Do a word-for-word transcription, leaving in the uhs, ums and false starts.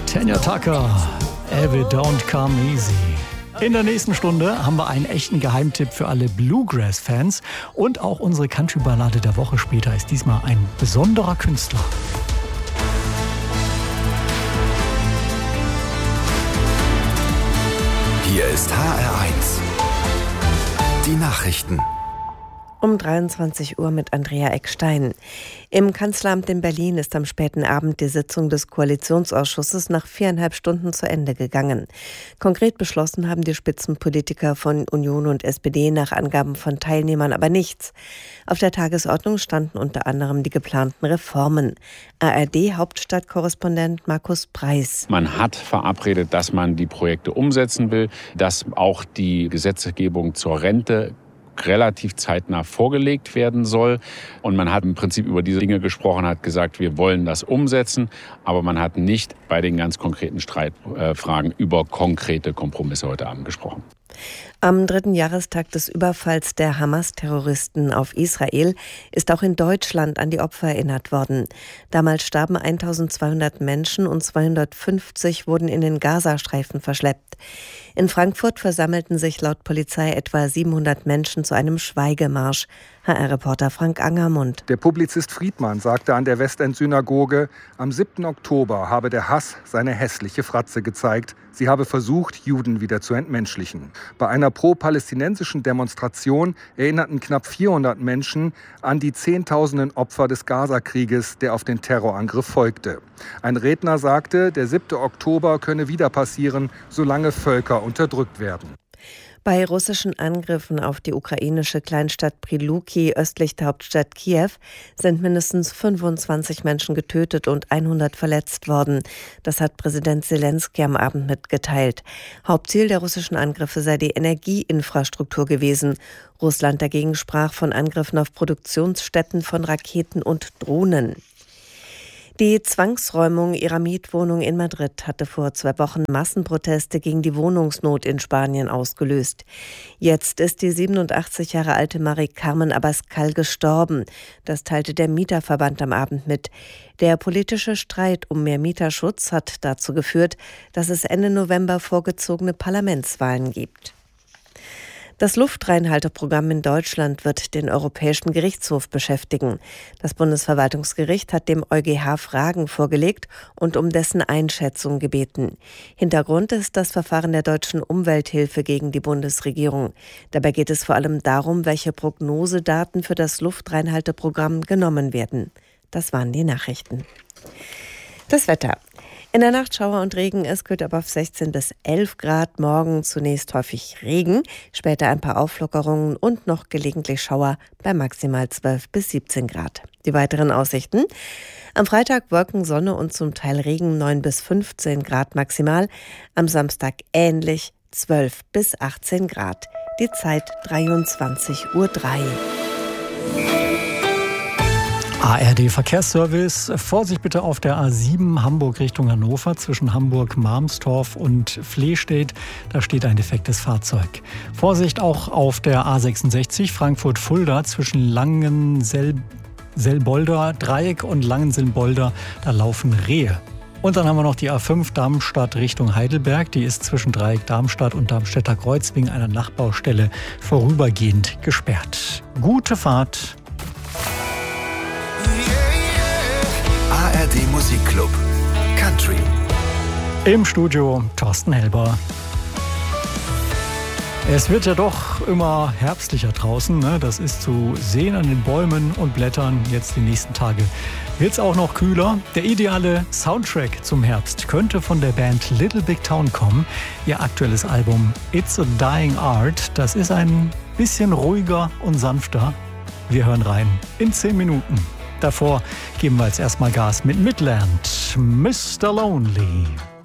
Tanya Tucker, Every Don't Come Easy. In der nächsten Stunde haben wir einen echten Geheimtipp für alle Bluegrass-Fans. Und auch unsere Country-Ballade der Woche später ist diesmal ein besonderer Künstler. Hier ist H R eins. Die Nachrichten. Um dreiundzwanzig Uhr mit Andrea Eckstein. Im Kanzleramt in Berlin ist am späten Abend die Sitzung des Koalitionsausschusses nach viereinhalb Stunden zu Ende gegangen. Konkret beschlossen haben die Spitzenpolitiker von Union und S P D nach Angaben von Teilnehmern aber nichts. Auf der Tagesordnung standen unter anderem die geplanten Reformen. A R D-Hauptstadtkorrespondent Markus Preis. Man hat verabredet, dass man die Projekte umsetzen will, dass auch die Gesetzgebung zur Rente relativ zeitnah vorgelegt werden soll. Und man hat im Prinzip über diese Dinge gesprochen, hat gesagt, wir wollen das umsetzen. Aber man hat nicht bei den ganz konkreten Streitfragen über konkrete Kompromisse heute Abend gesprochen. Am dritten Jahrestag des Überfalls der Hamas-Terroristen auf Israel ist auch in Deutschland an die Opfer erinnert worden. Damals starben eintausendzweihundert Menschen und zweihundertfünfzig wurden in den Gazastreifen verschleppt. In Frankfurt versammelten sich laut Polizei etwa siebenhundert Menschen zu einem Schweigemarsch. H R-Reporter Frank Angermund. Der Publizist Friedmann sagte an der Westend-Synagoge, am siebten Oktober habe der Hass seine hässliche Fratze gezeigt. Sie habe versucht, Juden wieder zu entmenschlichen. Bei einer pro-palästinensischen Demonstration erinnerten knapp vierhundert Menschen an die Zehntausenden Opfer des Gazakrieges, der auf den Terrorangriff folgte. Ein Redner sagte, der siebte Oktober könne wieder passieren, solange Völker unterdrückt werden. Bei russischen Angriffen auf die ukrainische Kleinstadt Priluki östlich der Hauptstadt Kiew sind mindestens fünfundzwanzig Menschen getötet und hundert verletzt worden. Das hat Präsident Selenskyj am Abend mitgeteilt. Hauptziel der russischen Angriffe sei die Energieinfrastruktur gewesen. Russland dagegen sprach von Angriffen auf Produktionsstätten von Raketen und Drohnen. Die Zwangsräumung ihrer Mietwohnung in Madrid hatte vor zwei Wochen Massenproteste gegen die Wohnungsnot in Spanien ausgelöst. Jetzt ist die siebenundachtzig Jahre alte Mari Carmen Abascal gestorben. Das teilte der Mieterverband am Abend mit. Der politische Streit um mehr Mieterschutz hat dazu geführt, dass es Ende November vorgezogene Parlamentswahlen gibt. Das Luftreinhalteprogramm in Deutschland wird den Europäischen Gerichtshof beschäftigen. Das Bundesverwaltungsgericht hat dem EuGH Fragen vorgelegt und um dessen Einschätzung gebeten. Hintergrund ist das Verfahren der deutschen Umwelthilfe gegen die Bundesregierung. Dabei geht es vor allem darum, welche Prognosedaten für das Luftreinhalteprogramm genommen werden. Das waren die Nachrichten. Das Wetter. In der Nacht Schauer und Regen, es kühlt aber auf sechzehn bis elf Grad. Morgen zunächst häufig Regen, später ein paar Auflockerungen und noch gelegentlich Schauer bei maximal zwölf bis siebzehn Grad. Die weiteren Aussichten: am Freitag Wolken, Sonne und zum Teil Regen, neun bis fünfzehn Grad maximal. Am Samstag ähnlich, zwölf bis achtzehn Grad. Die Zeit dreiundzwanzig Uhr drei. A R D-Verkehrsservice. Vorsicht bitte auf der A sieben Hamburg Richtung Hannover zwischen Hamburg-Marmstorf und Flehstedt. Da steht ein defektes Fahrzeug. Vorsicht auch auf der A sechsundsechzig Frankfurt-Fulda zwischen Langenselbolder Dreieck und Langenselbolder. Da laufen Rehe. Und dann haben wir noch die A fünf Darmstadt Richtung Heidelberg. Die ist zwischen Dreieck Darmstadt und Darmstädter Kreuz wegen einer Nachbaustelle vorübergehend gesperrt. Gute Fahrt. A R D Musikclub Country. Im Studio Thorsten Helber. Es wird ja doch immer herbstlicher draußen, ne? Das ist zu sehen an den Bäumen und Blättern. Jetzt die nächsten Tage wird es auch noch kühler. Der ideale Soundtrack zum Herbst könnte von der Band Little Big Town kommen. Ihr aktuelles Album It's a Dying Art, das ist ein bisschen ruhiger und sanfter. Wir hören rein in zehn Minuten. Davor geben wir jetzt erstmal Gas mit Midland, Mister Lonely.